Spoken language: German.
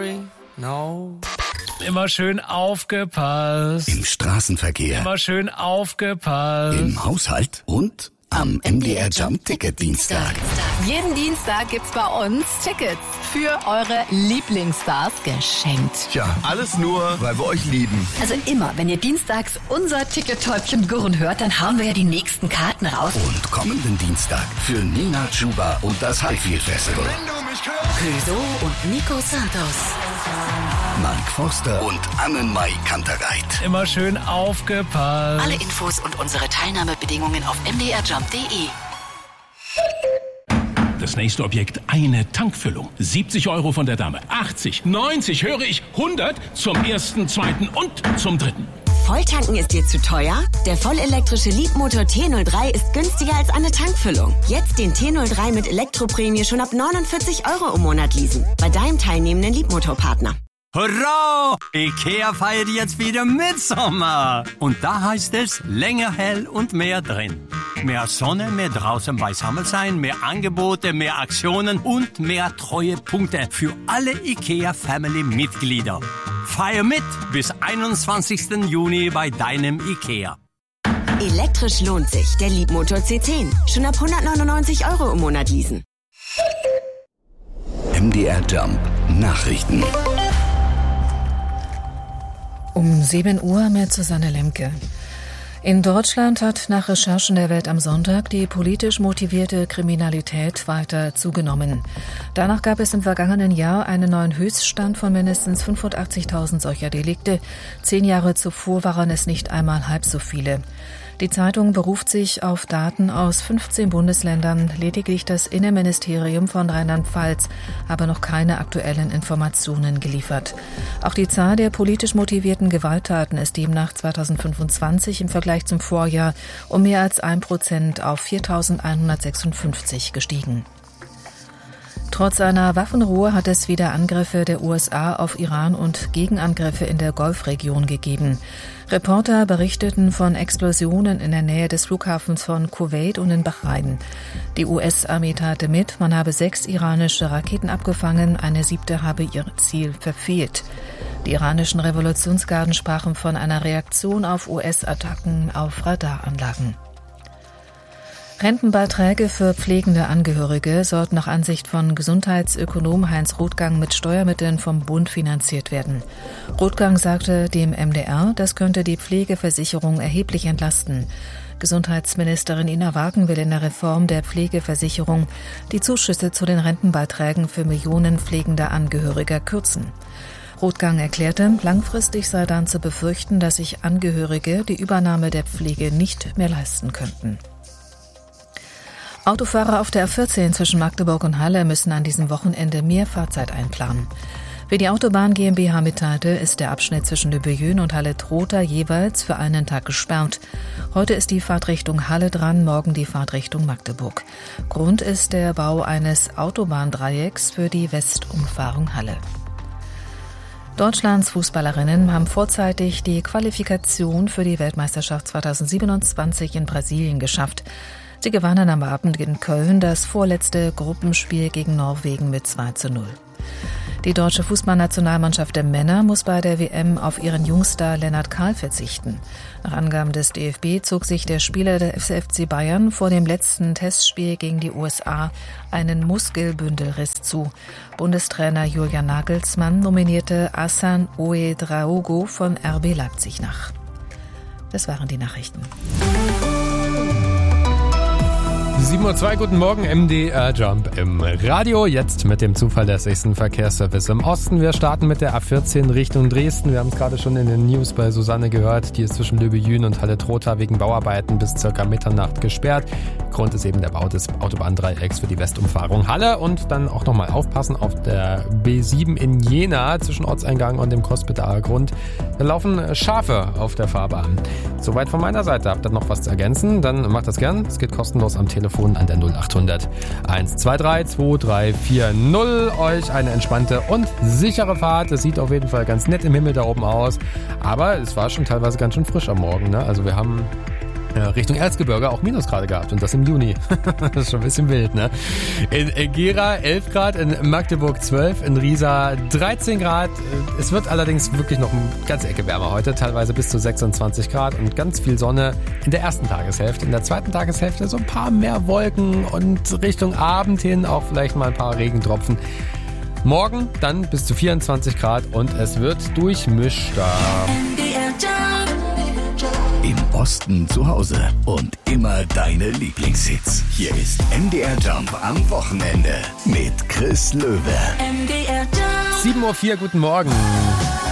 sorry, no. Immer schön aufgepasst. Im Straßenverkehr. Immer schön aufgepasst. Im Haushalt und am MDR Jump Ticket Dienstag. Jeden Dienstag gibt's bei uns Tickets für eure Lieblingsstars geschenkt. Tja, alles nur, weil wir euch lieben. Also immer, wenn ihr dienstags unser Ticket-Täubchen gurren hört, dann hauen wir ja die nächsten Karten raus. Und kommenden Dienstag für Nina Chuba und das Highfield Festival. Clouseau und Nico Santos. Mark Forster und Annenmai Kantereit. Immer schön aufgepasst. Alle Infos und unsere Teilnahmebedingungen auf mdrjump.de. Das nächste Objekt, eine Tankfüllung. 70 € von der Dame. 80, 90, höre ich, 100 zum ersten, zweiten und zum dritten. Volltanken ist dir zu teuer? Der vollelektrische Leapmotor T03 ist günstiger als eine Tankfüllung. Jetzt den T03 mit Elektroprämie schon ab 49 € im Monat leasen. Bei deinem teilnehmenden Leapmotor-Partner. Hurra! IKEA feiert jetzt wieder Mitsommer. Und da heißt es, länger hell und mehr drin. Mehr Sonne, mehr draußen beisammen sein, mehr Angebote, mehr Aktionen und mehr Treuepunkte für alle IKEA-Family-Mitglieder. Feier mit bis 21. Juni bei deinem IKEA. Elektrisch lohnt sich. Der Leapmotor C10. Schon ab 199 € im Monat leasen. MDR Jump Nachrichten. Um 7 Uhr mit Susanne Lemke. In Deutschland hat nach Recherchen der Welt am Sonntag die politisch motivierte Kriminalität weiter zugenommen. Danach gab es im vergangenen Jahr einen neuen Höchststand von mindestens 85.000 solcher Delikte. 10 Jahre zuvor waren es nicht einmal halb so viele. Die Zeitung beruft sich auf Daten aus 15 Bundesländern, lediglich das Innenministerium von Rheinland-Pfalz, aber noch keine aktuellen Informationen geliefert. Auch die Zahl der politisch motivierten Gewalttaten ist demnach 2025 im Vergleich zum Vorjahr um mehr als 1% auf 4.156 gestiegen. Trotz einer Waffenruhe hat es wieder Angriffe der USA auf Iran und Gegenangriffe in der Golfregion gegeben. Reporter berichteten von Explosionen in der Nähe des Flughafens von Kuwait und in Bahrain. Die US-Armee teilte mit, man habe 6 iranische Raketen abgefangen, eine 7. habe ihr Ziel verfehlt. Die iranischen Revolutionsgarden sprachen von einer Reaktion auf US-Attacken auf Radaranlagen. Rentenbeiträge für pflegende Angehörige sollten nach Ansicht von Gesundheitsökonom Heinz Rothgang mit Steuermitteln vom Bund finanziert werden. Rothgang sagte dem MDR, das könnte die Pflegeversicherung erheblich entlasten. Gesundheitsministerin Ina Wagen will in der Reform der Pflegeversicherung die Zuschüsse zu den Rentenbeiträgen für Millionen pflegender Angehöriger kürzen. Rothgang erklärte, langfristig sei dann zu befürchten, dass sich Angehörige die Übernahme der Pflege nicht mehr leisten könnten. Autofahrer auf der A14 zwischen Magdeburg und Halle müssen an diesem Wochenende mehr Fahrzeit einplanen. Wie die Autobahn GmbH mitteilte, ist der Abschnitt zwischen Lübbejön und Halle-Trotha jeweils für einen Tag gesperrt. Heute ist die Fahrtrichtung Halle dran, morgen die Fahrtrichtung Magdeburg. Grund ist der Bau eines Autobahndreiecks für die Westumfahrung Halle. Deutschlands Fußballerinnen haben vorzeitig die Qualifikation für die Weltmeisterschaft 2027 in Brasilien geschafft. Sie gewannen am Abend in Köln das vorletzte Gruppenspiel gegen Norwegen mit 2:0. Die deutsche Fußballnationalmannschaft der Männer muss bei der WM auf ihren Jungstar Lennart Kahl verzichten. Nach Angaben des DFB zog sich der Spieler der FC Bayern vor dem letzten Testspiel gegen die USA einen Muskelbündelriss zu. Bundestrainer Julian Nagelsmann nominierte Hassan Ouedraogo von RB Leipzig nach. Das waren die Nachrichten. 7:02 Uhr, guten Morgen, MDR Jump im Radio. Jetzt mit dem zuverlässigsten Verkehrsservice im Osten. Wir starten mit der A14 Richtung Dresden. Wir haben es gerade schon in den News bei Susanne gehört. Die ist zwischen Lübbejün und Halle-Trotha wegen Bauarbeiten bis ca. Mitternacht gesperrt. Grund ist eben der Bau des Autobahndreiecks für die Westumfahrung Halle. Und dann auch nochmal aufpassen auf der B7 in Jena zwischen Ortseingang und dem Cospitaler Grund. Da laufen Schafe auf der Fahrbahn. Soweit von meiner Seite. Habt ihr noch was zu ergänzen? Dann macht das gern. Es geht kostenlos am Telefon an der 0800 123 2340. Euch eine entspannte und sichere Fahrt. Es sieht auf jeden Fall ganz nett im Himmel da oben aus. Aber es war schon teilweise ganz schön frisch am Morgen. Ne? Also wir haben Richtung Erzgebirge auch Minusgrade gehabt und das im Juni. Das ist schon ein bisschen wild, ne? In Gera 11 Grad, in Magdeburg 12, in Riesa 13 Grad. Es wird allerdings wirklich noch eine ganze Ecke wärmer heute, teilweise bis zu 26 Grad und ganz viel Sonne in der ersten Tageshälfte. In der zweiten Tageshälfte so ein paar mehr Wolken und Richtung Abend hin auch vielleicht mal ein paar Regentropfen. Morgen dann bis zu 24 Grad und es wird durchmischter. Im Osten zu Hause und immer deine Lieblingshits. Hier ist MDR Jump am Wochenende mit Chris Löwe. MDR Jump. 7:04 Uhr, guten Morgen.